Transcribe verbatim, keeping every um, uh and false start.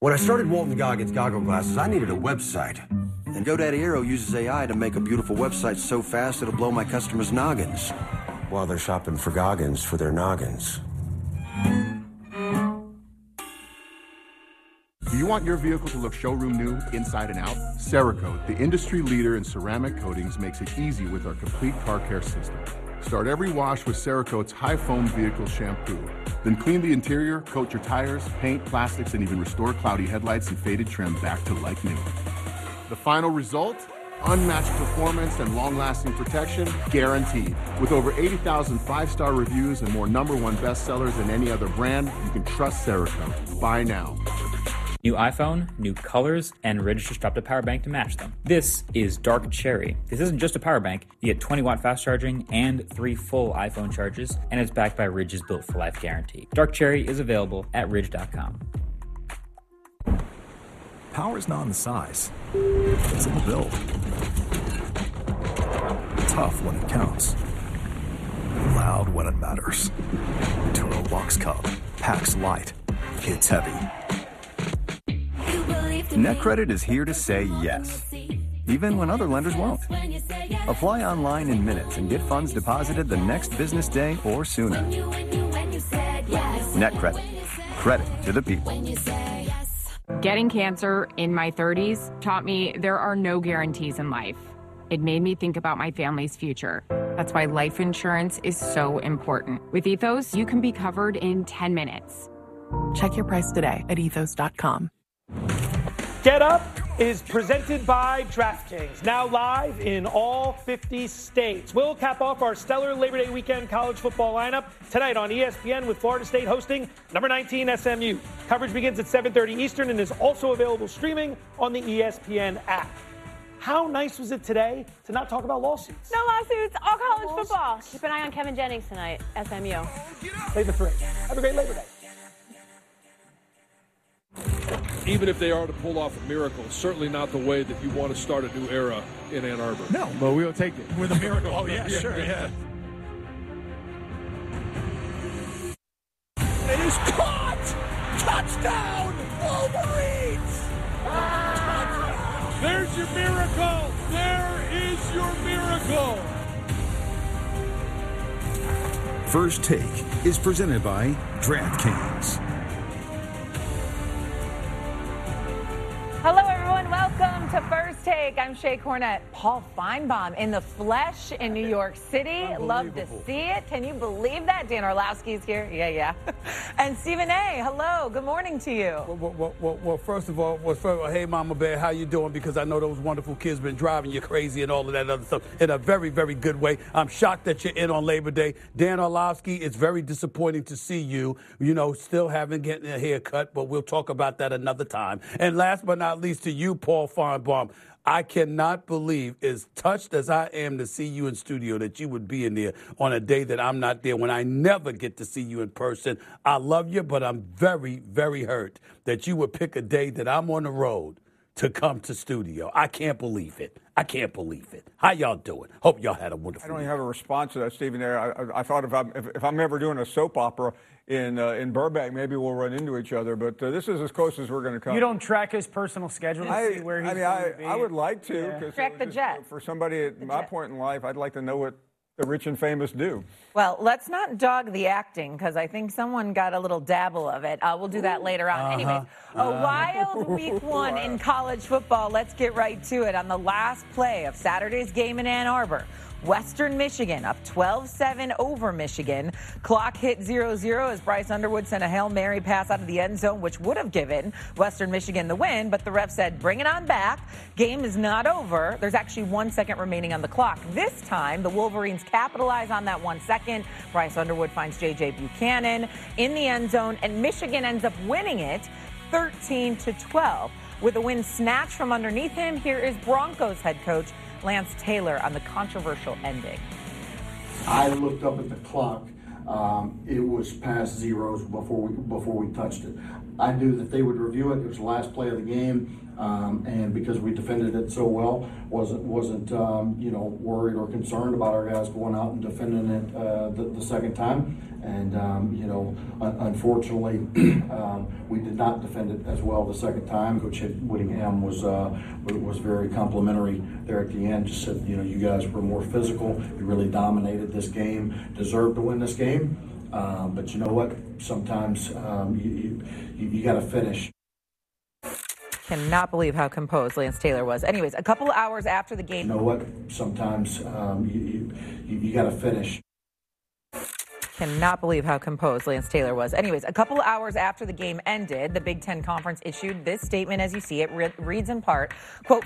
When I started Walton Goggins Goggle Glasses, I needed a website. And GoDaddy Aero uses A I to make a beautiful website so fast it'll blow my customers' noggins while they're shopping for Goggins for their noggins. Do you want your vehicle to look showroom new inside and out? Cerakote, the industry leader in ceramic coatings, makes it easy with our complete car care system. Start every wash with Cerakote's high foam vehicle shampoo. Then clean the interior, coat your tires, paint, plastics, and even restore cloudy headlights and faded trim back to like new. The final result? Unmatched performance and long-lasting protection guaranteed. With over eighty thousand five-star reviews and more number one bestsellers than any other brand, you can trust Cerakote. Buy now. New iPhone, new colors, and Ridge just dropped a power bank to match them. This is Dark Cherry. This isn't just a power bank. You get twenty watt fast charging and three full iPhone charges, and it's backed by Ridge's Built for Life guarantee. Dark Cherry is available at ridge dot com. Power's not in the size. It's in the build. Tough when it counts. Loud when it matters. Turo Box Cub. Packs light. Hits heavy. NetCredit is here to say yes, even when other lenders won't. Apply online in minutes and get funds deposited the next business day or sooner. NetCredit. Credit to the people. Getting cancer in my thirties taught me there are no guarantees in life. It made me think about my family's future. That's why life insurance is so important. With Ethos, you can be covered in ten minutes. Check your price today at ethos dot com. Get Up is presented by DraftKings, now live in all fifty states. We'll cap off our stellar Labor Day weekend college football lineup tonight on E S P N with Florida State hosting number nineteen S M U. Coverage begins at seven thirty Eastern and is also available streaming on the E S P N app. How nice was it today to not talk about lawsuits? No lawsuits, all college lawsuits. Football. Keep an eye on Kevin Jennings tonight, S M U. Play the three. Have a great Labor Day. Even if they are to pull off a miracle, certainly not the way that you want to start a new era in Ann Arbor. No, but we'll take it. With a miracle. Oh, yeah, yeah, sure, yeah. It is caught! Touchdown! Wolverines! Touchdown! There's your miracle! There is your miracle! First Take is presented by DraftKings. Hello, everyone. Welcome to First Take. I'm Shea Cornett. Paul Feinbaum in the flesh in New York City. Love to see it. Can you believe that? Dan Orlowski's here. Yeah, yeah. And Stephen A. Hello. Good morning to you. Well, well, well, well first of all, well, first, well, hey, Mama Bear, how you doing? Because I know those wonderful kids been driving you crazy and all of that other stuff in a very, very good way. I'm shocked that you're in on Labor Day. Dan Orlowski, it's very disappointing to see you, you know, still haven't gotten a haircut, but we'll talk about that another time. And last but not least to you, Paul Feinbaum, I cannot believe, as touched as I am to see you in studio, that you would be in there on a day that I'm not there, when I never get to see you in person. I love you, but I'm very, very hurt that you would pick a day that I'm on the road to come to studio. I can't believe it. I can't believe it. How y'all doing? Hope y'all had a wonderful I don't week. even have a response to that, Stephen. There, I, I thought if I'm if, if I'm ever doing a soap opera in uh, in Burbank, maybe we'll run into each other. But uh, this is as close as we're going to come. You don't track his personal schedule to I, see where he's I mean, going I, to be. I would like to. Yeah. Track the jet. For somebody at the my jet. point in life, I'd like to know what the rich and famous do. Well, let's not dog the acting, because I think someone got a little dabble of it. Uh, we'll do that later on. Uh-huh. Anyways, a Uh-huh. wild week one in college football. Let's get right to it. On the last play of Saturday's game in Ann Arbor, Western Michigan up twelve seven over Michigan. Clock hit zero zero as Bryce Underwood sent a Hail Mary pass out of the end zone, which would have given Western Michigan the win, but the ref said, bring it on back. Game is not over. There's actually one second remaining on the clock. This time, the Wolverines capitalize on that one second. Bryce Underwood finds J J Buchanan in the end zone, and Michigan ends up winning it thirteen to twelve. With a win snatched from underneath him, here is Broncos head coach Lance Taylor on the controversial ending. I looked up at the clock. Um, it was past zeros before we before we touched it. I knew that they would review it. It was the last play of the game, um, and because we defended it so well, wasn't wasn't um, you know worried or concerned about our guys going out and defending it uh, the, the second time. And, um, you know, un- unfortunately, um, we did not defend it as well the second time. Coach Whittingham was uh, was very complimentary there at the end. Just said, you know, you guys were more physical. You really dominated this game, deserved to win this game. Um, but you know what? Sometimes um, you, you, you got to finish. Cannot believe how composed Lance Taylor was. Anyways, a couple hours after the game. You know what? Sometimes um, you, you, you got to finish. Cannot believe how composed Lance Taylor was. Anyways, a couple hours after the game ended, the Big Ten Conference issued this statement as you see it. Re- reads in part, quote,